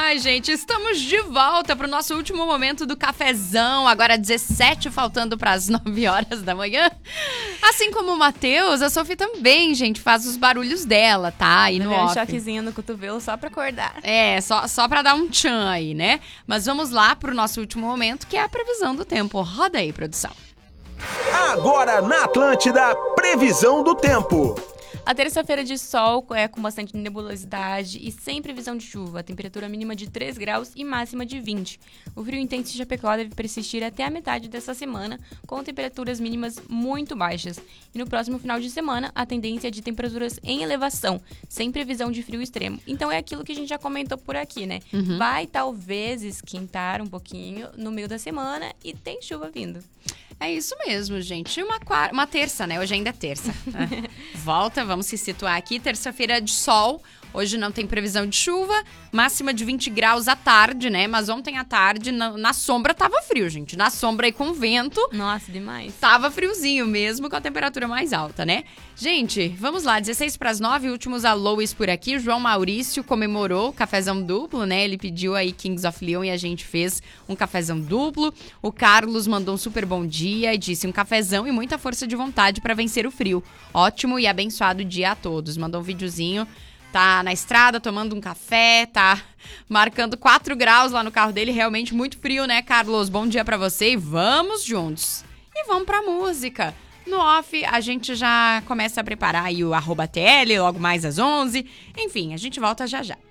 Ai, gente, estamos de volta para o nosso último momento do cafezão. Agora 17, faltando para as 9 horas da manhã. Assim como o Matheus, a Sophie também, gente, faz os barulhos dela, tá? Aí no off. Um choquezinho no cotovelo só para acordar. É, só para dar um tchan aí, né? Mas vamos lá para o nosso último momento, que é a previsão do tempo. Roda aí, produção. Agora na Atlântida, previsão do tempo. A terça-feira de sol com bastante nebulosidade e sem previsão de chuva. A temperatura mínima de 3 graus e máxima de 20. O frio intenso de Chapecó deve persistir até a metade dessa semana, com temperaturas mínimas muito baixas. E no próximo final de semana, a tendência é de temperaturas em elevação, sem previsão de frio extremo. Então é aquilo que a gente já comentou por aqui, né? Vai talvez esquentar um pouquinho no meio da semana e tem chuva vindo. É isso mesmo, gente. Uma terça, né? Hoje ainda é terça. Volta, vamos se situar aqui. Terça-feira de sol. Hoje não tem previsão de chuva. Máxima de 20 graus à tarde, né? Mas ontem à tarde, na sombra, tava frio, gente. Na sombra e com vento. Nossa, demais. Tava friozinho mesmo, com a temperatura mais alta, né? Gente, vamos lá. 16 para as 9, últimos alôs por aqui. O João Maurício comemorou o cafezão duplo, né? Ele pediu aí Kings of Leon e a gente fez um cafezão duplo. O Carlos mandou um super bom dia e disse um cafezão e muita força de vontade para vencer o frio. Ótimo e abençoado dia a todos. Mandou um videozinho. Tá na estrada, tomando um café, tá marcando 4 graus lá no carro dele. Realmente muito frio, né, Carlos? Bom dia pra você e vamos juntos. E vamos pra música. No off, a gente já começa a preparar aí o @TL, logo mais às 11. Enfim, a gente volta já já.